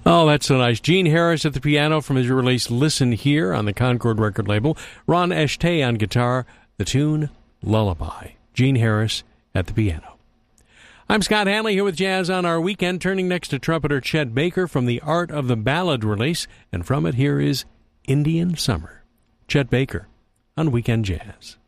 Oh, that's so nice. Gene Harris at the piano from his release Listen Here on the Concord record label. Ron Eshtay on guitar, the tune Lullaby. Gene Harris at the piano. I'm Scott Hanley here with Jazz on Our Weekend, turning next to trumpeter Chet Baker from the Art of the Ballad release, and from it here is Indian Summer. Chet Baker on Weekend Jazz.